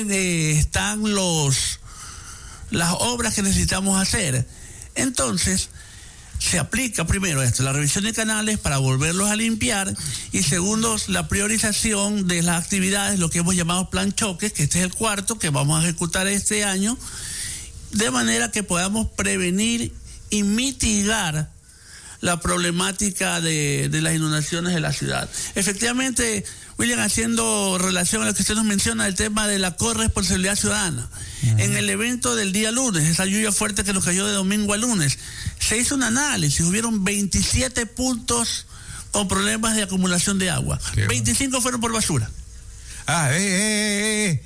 están las obras que necesitamos hacer. Entonces, se aplica primero esto, la revisión de canales para volverlos a limpiar, y segundo, la priorización de las actividades, lo que hemos llamado plan choques, que este es el cuarto que vamos a ejecutar este año, de manera que podamos prevenir y mitigar la problemática de las inundaciones de la ciudad. Efectivamente, William, haciendo relación a lo que usted nos menciona, el tema de la corresponsabilidad ciudadana. En el evento del día lunes, esa lluvia fuerte que nos cayó de domingo a lunes, se hizo un análisis, hubieron 27 puntos con problemas de acumulación de agua. 25 fueron por basura. De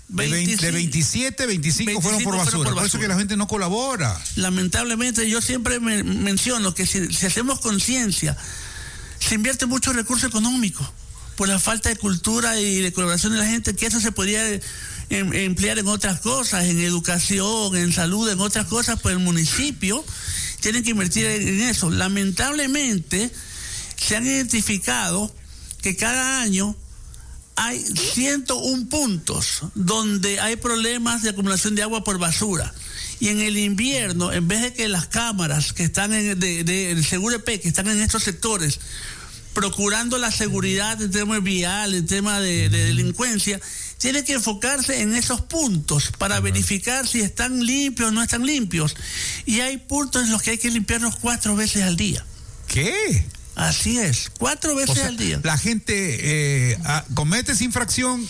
27, 25 fueron por basura. Por eso que la gente no colabora. Lamentablemente, yo siempre menciono que si hacemos conciencia, se invierte mucho recurso económico por la falta de cultura y de colaboración de la gente, que eso se podría emplear en otras cosas, en educación, en salud, en otras cosas, pues el municipio tiene que invertir en eso. Lamentablemente, se han identificado que cada año hay 101 puntos donde hay problemas de acumulación de agua por basura. Y en el invierno, en vez de que las cámaras que están del Seguro-EP, que están en estos sectores, procurando la seguridad en temas vial, en temas de delincuencia, tiene que enfocarse en esos puntos para verificar si están limpios o no están limpios. Y hay puntos en los que hay que limpiarlos 4 veces al día. ¿Qué? Así es, 4 veces al día. La gente comete esa infracción,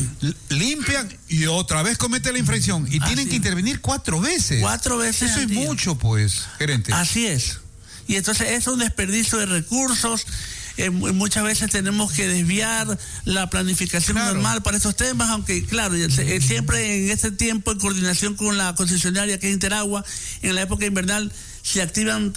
limpian y otra vez comete la infracción y tienen que intervenir 4 veces. 4 veces Eso al es día. mucho, pues, gerente. Así es. Y entonces es un desperdicio de recursos. Muchas veces tenemos que desviar la planificación normal para estos temas, aunque claro, siempre en este tiempo, en coordinación con la concesionaria que es Interagua, en la época invernal se activan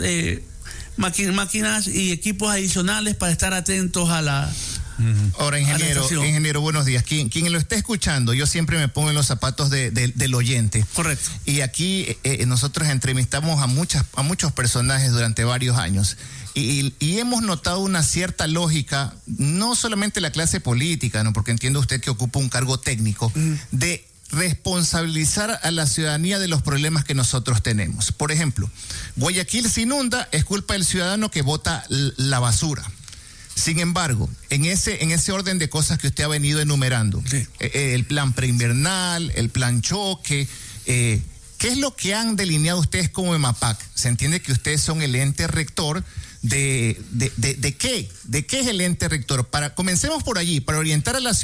máquinas y equipos adicionales para estar atentos a la... Ahora, ingeniero, buenos días. Quien lo esté escuchando, yo siempre me pongo en los zapatos del oyente. Correcto. Y aquí nosotros entrevistamos a muchos personajes durante varios años. Y hemos notado una cierta lógica, no solamente la clase política, ¿no? Porque entiendo usted que ocupa un cargo técnico, de responsabilizar a la ciudadanía de los problemas que nosotros tenemos. Por ejemplo, Guayaquil se inunda, es culpa del ciudadano que bota la basura. Sin embargo, en ese orden de cosas que usted ha venido enumerando, el plan preinvernal, el plan choque, ¿qué es lo que han delineado ustedes como EMAPAC? Se entiende que ustedes son el ente rector ¿de qué es el ente rector? Comencemos por allí, para orientar a la ciudadanía.